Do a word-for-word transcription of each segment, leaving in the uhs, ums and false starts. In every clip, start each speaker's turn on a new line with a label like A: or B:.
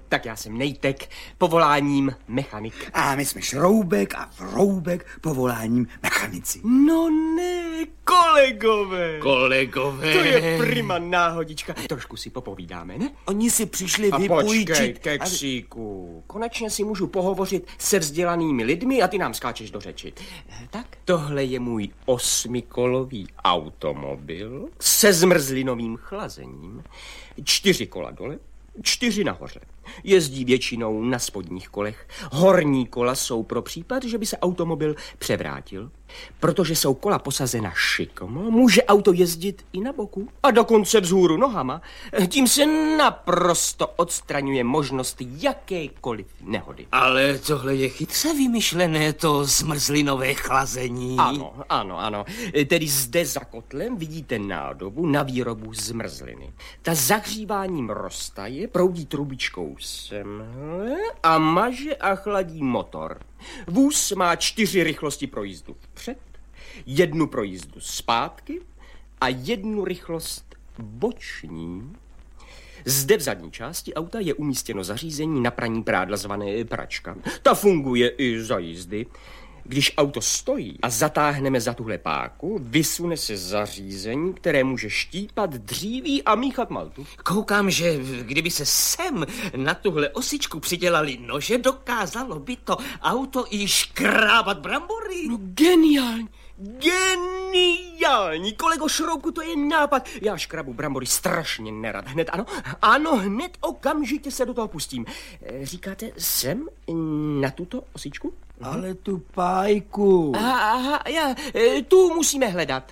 A: Tak já jsem Nejtek, povoláním mechanik.
B: A my jsme Šroubek a Vroubek, povoláním mechanici.
A: No ne, kolegové.
C: Kolegové.
A: To je prima náhodička. Trošku si popovídáme, ne?
B: Oni si přišli
A: A
B: vypůjčit.
A: počkej, keksíku. Konečně si můžu pohovořit se vzdělanými lidmi a ty nám skáčeš do řeči. Tak, tohle je můj osmikolový automobil se zmrzlinovým chlazením. Čtyři kola dole, čtyři nahoře. Jezdí většinou na spodních kolech. Horní kola jsou pro případ, že by se automobil převrátil. Protože jsou kola posazena šikmo, může auto jezdit i na boku a dokonce vzhůru nohama. Tím se naprosto odstraňuje možnost jakékoliv nehody.
C: Ale tohle je chytře vymyšlené, to zmrzlinové chlazení.
A: Ano, ano, ano. Tedy zde za kotlem vidíte nádobu na výrobu zmrzliny. Ta zahříváním roztaje, proudí trubičkou semhle a maže a chladí motor. Vůz má čtyři rychlosti pro jízdu vpřed, jednu pro jízdu zpátky a jednu rychlost boční. Zde v zadní části auta je umístěno zařízení na praní prádla zvané pračka. Ta funguje i za jízdy. Když auto stojí a zatáhneme za tuhle páku, vysune se zařízení, které může štípat dříví a míchat maltu.
C: Koukám, že kdyby se sem na tuhle osičku přidělali nože, dokázalo by to auto i škrábat brambory.
A: No geniální, geniální. Kolego Šroubku, to je nápad. Já škrabu brambory strašně nerad. Hned, ano, ano, hned okamžitě se do toho pustím. Říkáte sem na tuto osičku?
B: Ale tu pájku.
A: Aha, aha, já, tu musíme hledat.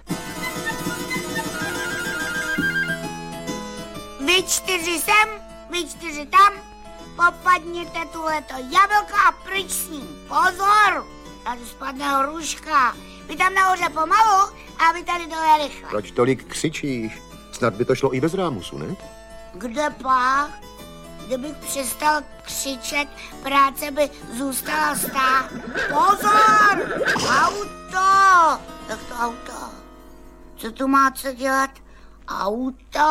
D: Vy čtyři sem, vy čtyři tam, popadněte tuhleto jablko a pryč s ním. Pozor, tady spadne hruška. Vy tam nahoře pomalu a vy tady dole rychle.
E: Proč tolik křičíš? Snad by to šlo i bez rámusu, ne?
D: Kde pak? Kdybych přestal křičet, práce by zůstala stát. Pozor! Auto! Jak to auto? Co tu má co dělat? Auto!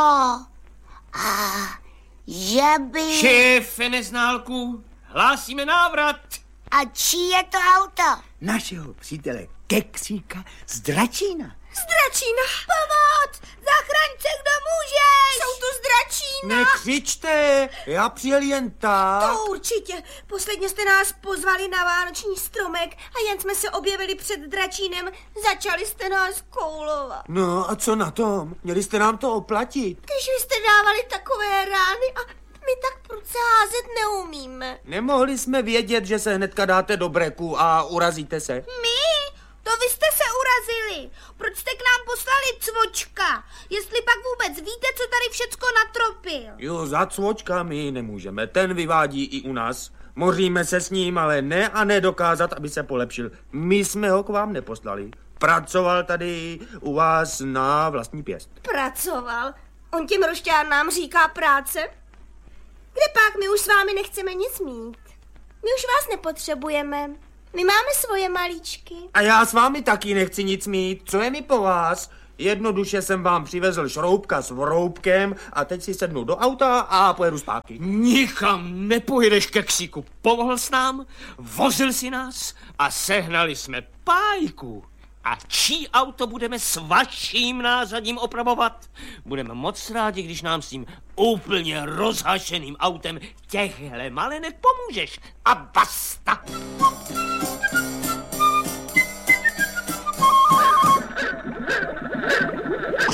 D: A že by...
C: Šéfe Neználku, hlásíme návrat.
D: A čí je to auto?
B: Našeho přítele Keksíka z Dračína.
D: Z Dračína? Pomoc! Zachraňce, kdo můžeš? Jsou tu z Dračína.
B: Nekřičte, já přijel jen tak.
F: To určitě. Posledně jste nás pozvali na vánoční stromek a jen jsme se objevili před Dračínem. Začali jste nás koulovat.
B: No a co na tom? Měli jste nám to oplatit.
F: Když vy jste dávali takové rány a my tak pruce házet neumíme.
B: Nemohli jsme vědět, že se hnedka dáte do breku a urazíte se.
F: My? To vy jste se urazili. Proč jste k nám poslali cvočka? Jestli pak vůbec víte, co tady všecko natropil.
B: Jo, za cvočka my nemůžeme. Ten vyvádí i u nás. Moříme se s ním, ale ne a nedokázat, aby se polepšil. My jsme ho k vám neposlali. Pracoval tady u vás na vlastní pěst.
F: Pracoval? On těm rošťárnám říká práce? Kde pak, my už s vámi nechceme nic mít. My už vás nepotřebujeme. My máme svoje malíčky.
B: A já s vámi taky nechci nic mít. Co je mi po vás? Jednoduše jsem vám přivezl Šroubka s Vroubkem a teď si sednu do auta a pojedu zpátky.
C: Nikam nepojedeš, Keksíku. Pomohl s nám, vozil si nás a sehnali jsme pájku. A čí auto budeme s vaším nářadím opravovat? Budeme moc rádi, když nám s tím úplně rozhašeným autem těchhle malenek pomůžeš. A basta!